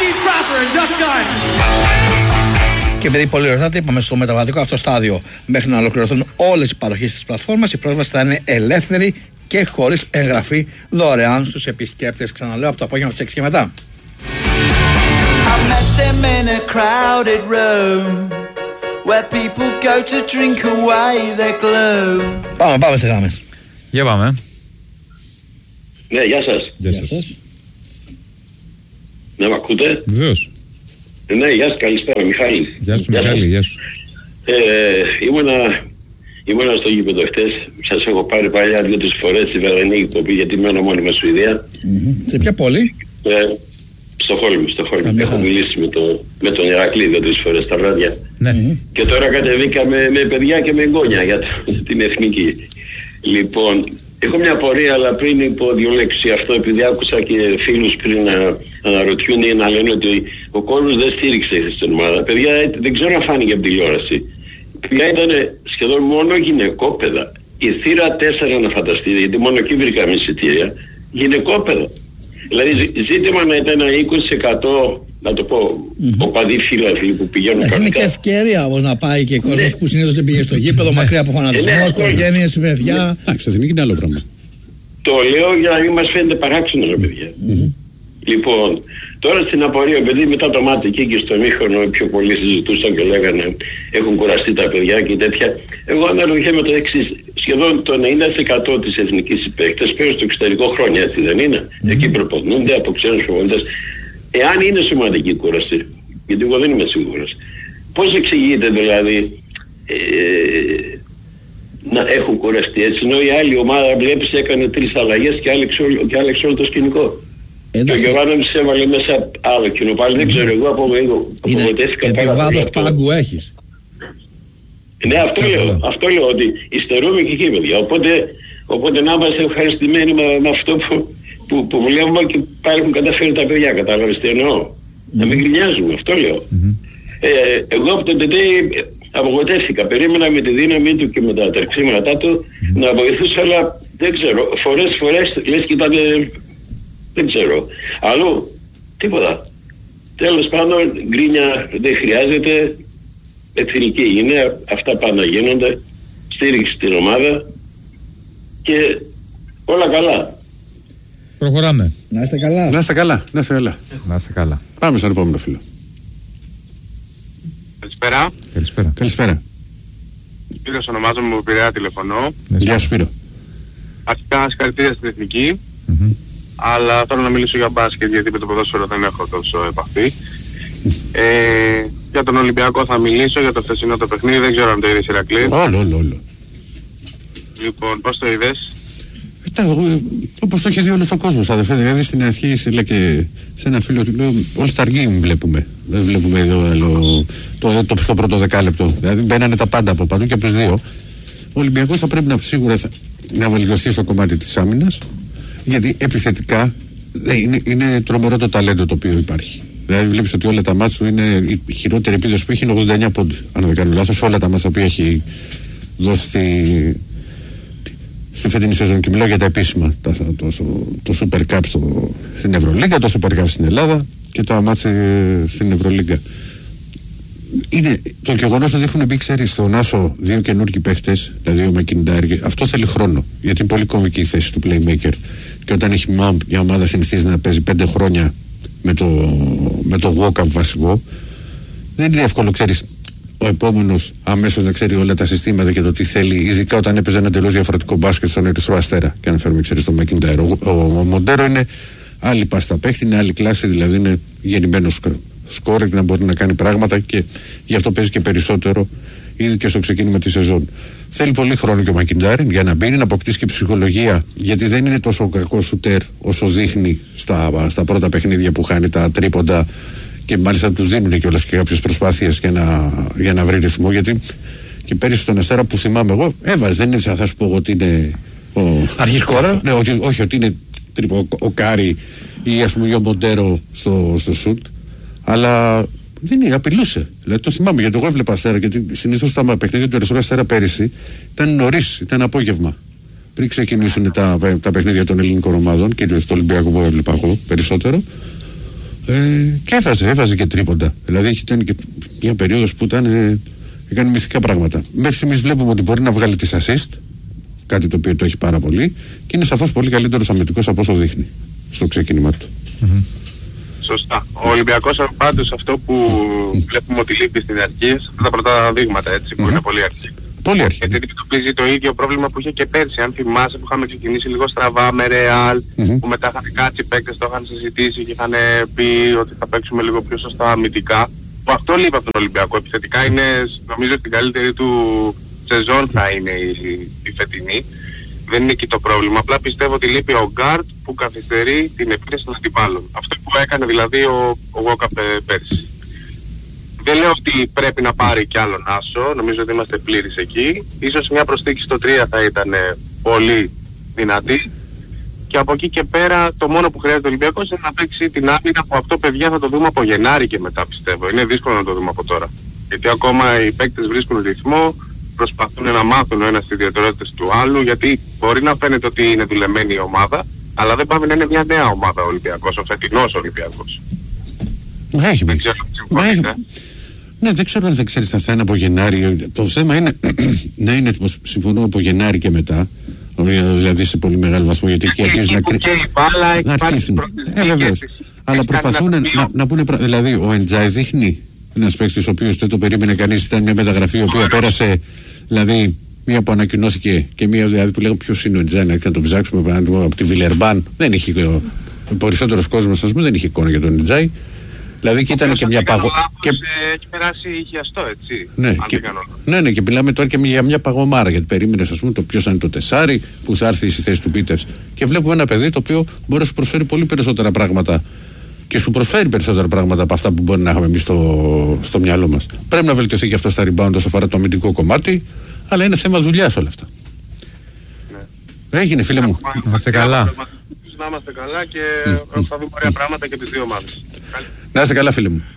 Και επειδή πολύ ρωτάτε, είπαμε στο μεταβατικό αυτό στάδιο μέχρι να ολοκληρωθούν όλες οι παροχές της πλατφόρμας, η πρόσβαση θα είναι ελεύθερη και χωρίς εγγραφή, δωρεάν στους επισκέπτες. Ξαναλέω, από το απόγευμα στις 6 και μετά. Πάμε σε γράμμες. Για πάμε. Ναι, γεια σας. Γεια σας. Ναι, μ' ακούτε? Βεβαίως. Ναι, γεια σας, καλησπέρα, Μιχάλη. Γεια σου Μιχάλη, γεια σου. Ήμουνα στο γήπεδο χτες, σας έχω πάρει παλιά 2-3 φορές στη Βερονίκη που πήγε, γιατί μένω μόνιμα Σουηδία. Σε ποια πόλη? Στο Χόλμη. Έχω μιλήσει με τον Ηρακλή 2-3 φορές τα βράδια. Ναι. Και τώρα κατεβήκαμε με παιδιά και με εγγόνια για την εθνική. Λοιπόν, έχω μια απορία, αλλά πριν πω δύο λέξεις αυτό, επειδή άκουσα και φίλους πριν να αναρωτιούνται ή να λένε ότι ο κόσμος δεν στήριξε στην ομάδα. Παιδιά, δεν ξέρω αν φάνηκε από τηλεόραση. Παιδιά, ήταν σχεδόν μόνο γυναικόπαιδα. Η θύρα 4, να φανταστείτε, γιατί μόνο εκεί βρήκαμε εισιτήρια, γυναικόπαιδα. Δηλαδή ζήτημα να ήταν ένα 20%, να το πω, οπαδοί φίλαθλοι που πηγαίνουν κανονικά. Είναι και ευκαιρία όμως να πάει και κόσμος που συνήθως δεν πήγε στο γήπεδο, μακριά από φανατισμό, οικογένειες, παιδιά. Εντάξει, δεν είναι άλλο πράγμα. Το λέω για να μην μας φαίνεται παράξενο, ρε παιδιά. Λοιπόν, τώρα στην απορία, επειδή μετά το μάτι και στο μήχρονο πιο πολλοί συζητούσαν και λέγανε έχουν κουραστεί τα παιδιά και τέτοια. Εγώ αναρωτιέμαι το εξής. Σχεδόν το 90% της εθνικής παίκτες παίρνουν στο εξωτερικό χρόνια, έτσι δεν είναι? Εκεί προπονούνται από ξένους προπονητές. Εάν είναι σημαντική κούραση, γιατί εγώ δεν είμαι σίγουρος, πώς εξηγείται δηλαδή να έχουν κουραστεί έτσι, ενώ η άλλη ομάδα βλέπεις έκανε 3 αλλαγές και άλλαξε όλο το σκηνικό. Και ο Γιωβάνοβιτς έβαλε μέσα άλλο κοινό πάλι, δεν ξέρω, εγώ απογοητεύτηκα. Και βάθος πάγκου έχεις. Ναι, αυτό λέω, ότι υστερούμε και εκεί, παιδιά. Οπότε να είμαστε ευχαριστημένοι με αυτό που βλέπουμε και πάλι έχουν καταφέρει τα παιδιά, κατάλαβες τι εννοώ. Να μην γκρινιάζουμε, αυτό λέω. Εγώ από τον ΤΕΤΕ απογοητεύτηκα. Περίμενα με τη δύναμή του και με τα τρεξίματά του να βοηθούσε, αλλά δεν ξέρω. Φορές λες και ήταν, δεν ξέρω. Αλλού, τίποτα. Τέλος πάντων, γκρίνια δεν χρειάζεται. Εθνική είναι, αυτά πάνε να γίνονται. Στήριξη στην ομάδα και όλα καλά. Προχωράμε. Να είστε καλά. Να είστε καλά. Να είστε καλά. Να είστε καλά. Πάμε στον επόμενο φίλο. Καλησπέρα. Καλησπέρα. Καλησπέρα. Σπύρος ονομάζομαι, μου Πειραιά, τηλεφωνώ. Γεια σου Σπύρο. Αρχικά συγχαρητήρια στην εθνική. Αλλά θέλω να μιλήσω για μπάσκετ, γιατί με το ποδόσφαιρο δεν έχω τόσο επαφή. Για τον Ολυμπιακό θα μιλήσω, για το χθεσινό το παιχνίδι, δεν ξέρω αν το είδες, Ηρακλή. Όλο. Λοιπόν, πώς το είδες? Όπως το έχει δει όλος ο κόσμος, αδερφέ. Δηλαδή στην αρχή λέει και σε ένα φίλο του λέω, όλοι στα αργή βλέπουμε. Δεν βλέπουμε εδώ στο πρώτο δεκάλεπτο. Δηλαδή μπαίνανε τα πάντα από παντού και από τους δύο. Ο Ολυμπιακός θα πρέπει σίγουρα να βελτιωθεί στο κομμάτι της άμυνας, γιατί επιθετικά είναι τρομερό το ταλέντο το οποίο υπάρχει. Δηλαδή βλέπεις ότι όλα τα μάτς του είναι η χειρότερη επίδοση που έχει, είναι 89 πόντους. Αν δεν κάνω λάθος, όλα τα μάτς τα οποία έχει δώσει στη φετινή σεζόν, και μιλάω για τα επίσημα, το Super Cup στην Ευρωλίγκα, το Super Cup στην Ελλάδα και τα μάτς στην Ευρωλίγκα. Είναι το γεγονός ότι έχουν μπει, ξέρεις, στον Άσο δύο καινούργιοι παίχτες, δηλαδή ο Μακιντάρη, αυτό θέλει χρόνο, γιατί είναι πολύ κομβική η θέση του playmaker. Και όταν έχει μια ομάδα συνηθίζει να παίζει 5 χρόνια με το walk-up βασικό, δεν είναι εύκολο, ξέρεις, ο επόμενος αμέσως να ξέρει όλα τα συστήματα και το τι θέλει, ειδικά όταν έπαιζε ένα εντελώς διαφορετικό μπάσκετ στον Ερυθρό Αστέρα. Και αναφέρουμε, ξέρεις, τον Μακιντάρη. Ο Μοντέρο είναι άλλη πάστα παίχτη, είναι άλλη κλάση, δηλαδή είναι γεννημένος σκόρερ και να μπορεί να κάνει πράγματα, και γι' αυτό παίζει και περισσότερο ήδη και στο ξεκίνημα τη σεζόν. Θέλει πολύ χρόνο και ο Μακιντάρη για να μπει, να αποκτήσει και ψυχολογία, γιατί δεν είναι τόσο κακό σουτέρ όσο δείχνει στα πρώτα παιχνίδια που χάνει τα τρίποντα, και μάλιστα του δίνουν κιόλας και κάποιες προσπάθειες για να βρει ρυθμό, γιατί και πέρυσι στον Αστέρα που θυμάμαι εγώ έβαζε, δεν είναι θα σου πω ότι είναι αρχής κόρα. Ναι, όχι ότι είναι ο Κάρι ή ας πούμε ο Μοντέρο στο σουτ, αλλά δεν είναι, απειλούσε. Δηλαδή το θυμάμαι, γιατί εγώ έβλεπα Αστέρα, γιατί συνήθως τα παιχνίδια του Ερυθρού Αστέρα πέρυσι ήταν νωρίς, ήταν απόγευμα. Πριν ξεκινήσουν τα παιχνίδια των ελληνικών ομάδων, και στο Ολυμπιακό που έβλεπα εγώ περισσότερο. Και έβαζε και τρίποντα. Δηλαδή ήταν και μια περίοδος που έκανε μυστικά πράγματα. Μέχρι στιγμής βλέπουμε ότι μπορεί να βγάλει τις assist, κάτι το οποίο το έχει πάρα πολύ, και είναι σαφώς πολύ καλύτερος αμυντικός από όσο δείχνει στο ξεκίνημά του. Σωστά. Ο Ολυμπιακός πάντως αυτό που βλέπουμε ότι λείπει στην αρχή, αυτά τα πρώτα δείγματα έτσι, που είναι πολύ αρχή. Πολύ αρχή. Γιατί αντιμετωπίζει το ίδιο πρόβλημα που είχε και πέρσι. Αν θυμάσαι, που είχαμε ξεκινήσει λίγο στραβά με Ρεάλ, που μετά είχαν κάτσει οι παίκτες, το είχαν συζητήσει και είχαν πει ότι θα παίξουμε λίγο πιο σωστά αμυντικά. Που αυτό λείπει από τον Ολυμπιακό. Επιθετικά είναι, νομίζω, στην καλύτερη του σεζόν θα είναι η φετινή. Δεν είναι εκεί το πρόβλημα. Απλά πιστεύω ότι λείπει ο γκάρτ που καθυστερεί την επίθεση των αντιπάλων. Αυτό που έκανε δηλαδή ο Γόκαπ πέρσι. Δεν λέω ότι πρέπει να πάρει κι άλλον άσο, νομίζω ότι είμαστε πλήρεις εκεί. Ίσως μια προσθήκη στο 3 θα ήταν πολύ δυνατή. Και από εκεί και πέρα το μόνο που χρειάζεται ο Ολυμπιακός είναι να παίξει την άμυνα, που αυτό, παιδιά, θα το δούμε από Γενάρη και μετά, πιστεύω. Είναι δύσκολο να το δούμε από τώρα. Γιατί ακόμα οι παίκτες βρίσκουν ρυθμό, προσπαθούν να μάθουν ο ένας τις ιδιαιτερότητες του άλλου, γιατί μπορεί να φαίνεται ότι είναι δουλεμένη η ομάδα, αλλά δεν πάει να είναι μια νέα ομάδα ο Ολυμπιακός, ο φετινός Ολυμπιακός. Δεν ξέρω αν συμφωνείτε. Ναι, δεν ξέρω αν δεν ξέρεις θα είναι από Γενάρη. Το θέμα είναι να είναι έτοιμος, συμφωνώ, από Γενάρη και μετά. Δηλαδή σε πολύ μεγάλο βαθμό, γιατί εκεί αρχίζουν να αρχίσουν. Βεβαίως. Αλλά προσπαθούν να πούνε. Δηλαδή, ο Εντζάι δείχνει ένας παίκτης ο οποίος δεν το περίμενε κανείς. Ήταν μια μεταγραφή η οποία πέρασε. Δηλαδή, μία που ανακοινώθηκε και μία δηλαδή, που λέγαμε ποιος είναι ο Εντζάι, να τον ψάξουμε από τη Βιλερμπάν. Δεν είχε. Ο περισσότερος κόσμος, ας πούμε, δεν είχε εικόνα για τον Εντζάι. Δηλαδή και ήταν και μια παγωμάρα. Έχει περάσει χιαστό, έτσι. Ναι, και μιλάμε τώρα και για μια παγωμάρα. Γιατί περίμενες, ας πούμε, το ποιος είναι το τεσάρι που θα έρθει στη θέση του Πίτερς. Και βλέπουμε ένα παιδί το οποίο μπορεί να σου προσφέρει πολύ περισσότερα πράγματα. Και σου προσφέρει περισσότερα πράγματα από αυτά που μπορεί να έχουμε εμείς στο μυαλό μας. Πρέπει να βελτιωθεί και αυτό στα rebound όσο αφορά το αμυντικό κομμάτι. Αλλά είναι θέμα δουλειάς όλα αυτά. Ναι. Έγινε, φίλε μου. Να είστε καλά. Να είμαστε καλά και θα δούμε ωραία πράγματα και τις δύο ομάδες. Να είστε καλά, φίλε μου.